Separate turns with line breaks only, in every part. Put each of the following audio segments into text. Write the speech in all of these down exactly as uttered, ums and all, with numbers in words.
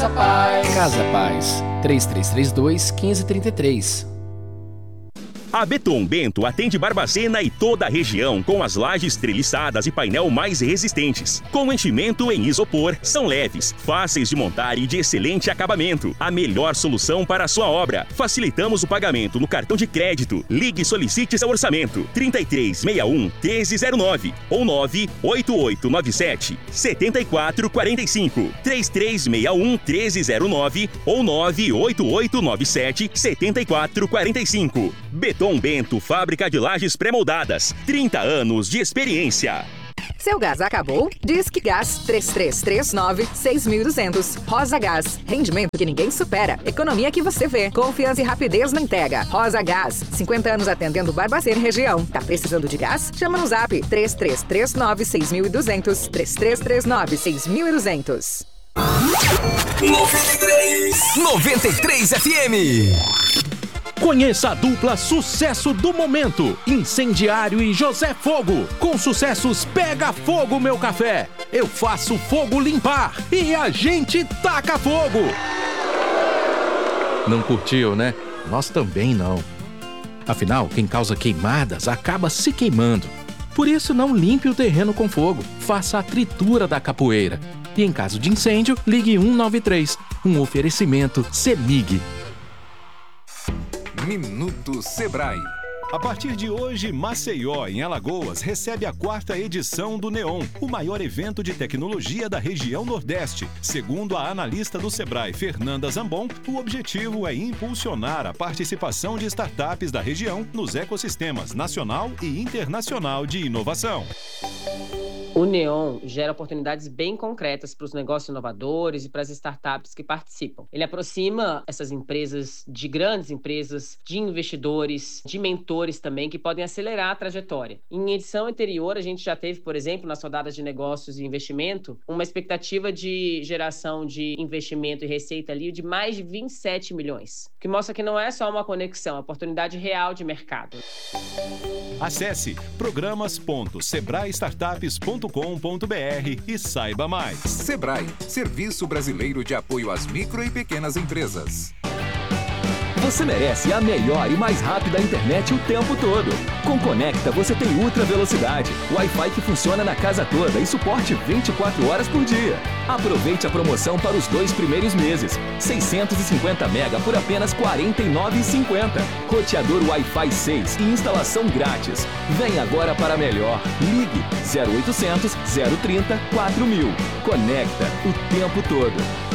Casa Paz.
Casa Paz, três três três dois, um cinco três três.
A Beton Bento atende Barbacena e toda a região com as lajes treliçadas e painel mais resistentes. Com enchimento em isopor, são leves, fáceis de montar e de excelente acabamento. A melhor solução para a sua obra. Facilitamos o pagamento no cartão de crédito. Ligue e solicite seu orçamento. trinta e três sessenta e um, treze zero nove ou nove oito oito nove sete, sete quatro quatro cinco. três três sessenta e um, treze zero nove ou nove oito oito nove sete, sete quatro quatro cinco. Beton Bento, fábrica de lajes pré-moldadas. trinta anos de experiência.
Seu gás acabou? Disque Gás três três três nove, seis dois zero zero. Rosa Gás. Rendimento que ninguém supera. Economia que você vê. Confiança e rapidez na entrega. Rosa Gás. cinquenta anos atendendo Barbacena e região. Tá precisando de gás? Chama no zap três três três nove, seis dois zero zero. três três três nove, seis dois zero zero.
noventa e três. noventa e três F M.
Conheça a dupla sucesso do momento, Incendiário e José Fogo. Com sucessos Pega Fogo Meu Café, Eu Faço Fogo Limpar e A Gente Taca Fogo. Não curtiu, né? Nós também não. Afinal, quem causa queimadas acaba se queimando. Por isso, não limpe o terreno com fogo. Faça a tritura da capoeira. E em caso de incêndio, ligue um nove três. Um oferecimento CEMIG.
Minuto Sebrae. A partir de hoje, Maceió, em Alagoas, recebe a quarta edição do Neon, o maior evento de tecnologia da região Nordeste. Segundo a analista do Sebrae, Fernanda Zambon, o objetivo é impulsionar a participação de startups da região nos ecossistemas nacional e internacional de inovação.
O Neon gera oportunidades bem concretas para os negócios inovadores e para as startups que participam. Ele aproxima essas empresas de grandes empresas, de investidores, de mentores também, que podem acelerar a trajetória. Em edição anterior, a gente já teve, por exemplo, nas rodadas de negócios e investimento, uma expectativa de geração de investimento e receita ali de mais de vinte e sete milhões, que mostra que não é só uma conexão, é uma oportunidade real de mercado.
Acesse programas ponto sebrae startups ponto com ponto b r e saiba mais.
Sebrae, Serviço Brasileiro de Apoio às Micro e Pequenas Empresas.
Você merece a melhor e mais rápida internet o tempo todo. Com Conecta você tem ultra velocidade, Wi-Fi que funciona na casa toda e suporte vinte e quatro horas por dia. Aproveite a promoção para os dois primeiros meses. seiscentos e cinquenta mega por apenas quarenta e nove reais e cinquenta centavos. Roteador Wi-Fi seis e instalação grátis. Vem agora para melhor. Ligue zero oitocentos, zero trinta, quatro mil. Conecta o tempo todo.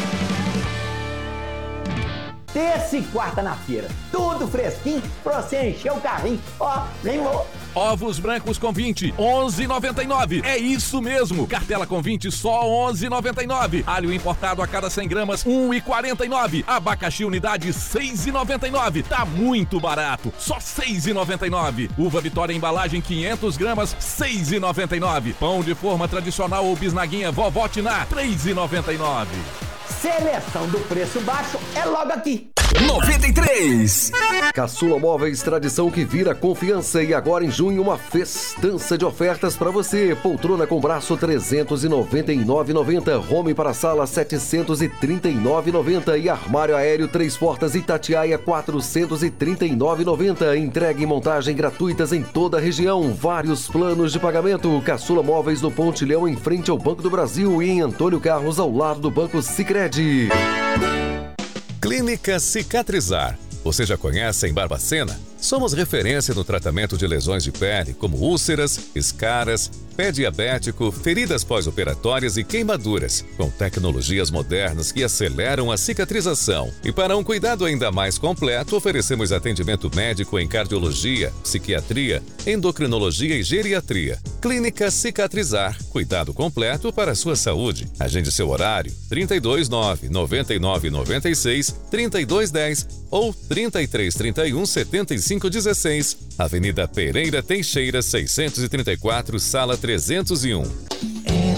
Terça e quarta na feira, tudo fresquinho pra você encher o carrinho. Ó, vem louco.
Ovos brancos com vinte, onze reais e noventa e nove. É isso mesmo. Cartela com vinte, só onze reais e noventa e nove. Alho importado a cada cem gramas, um real e quarenta e nove. Abacaxi unidade, seis reais e noventa e nove. Tá muito barato, só seis reais e noventa e nove. Uva Vitória embalagem quinhentas gramas, seis reais e noventa e nove. Pão de forma tradicional ou bisnaguinha Vovó Tiná, três reais e noventa e nove.
Seleção do preço baixo é logo aqui.
noventa e três.
Caçula Móveis, tradição que vira confiança, e agora em junho uma festança de ofertas para você. Poltrona com braço trezentos e noventa e nove reais e noventa centavos, home para sala setecentos e trinta e nove reais e noventa centavos e armário aéreo três portas Itatiaia quatrocentos e trinta e nove reais e noventa centavos. Entrega e montagem gratuitas em toda a região, vários planos de pagamento. Caçula Móveis no Pontilhão, em frente ao Banco do Brasil, e em Antônio Carlos, ao lado do Banco Sicredi.
Clínica Cicatrizar. Você já conhece em Barbacena? Somos referência no tratamento de lesões de pele, como úlceras, escaras, pé diabético, feridas pós-operatórias e queimaduras, com tecnologias modernas que aceleram a cicatrização. E para um cuidado ainda mais completo, oferecemos atendimento médico em cardiologia, psiquiatria, endocrinologia e geriatria. Clínica Cicatrizar. Cuidado completo para a sua saúde. Agende seu horário trinta e dois, nove, noventa e nove, noventa e seis, trinta e dois, dez ou trinta e três, trinta e um, setenta e cinco, dezesseis. Avenida Pereira Teixeira, seiscentos e trinta e quatro, sala trezentos e um.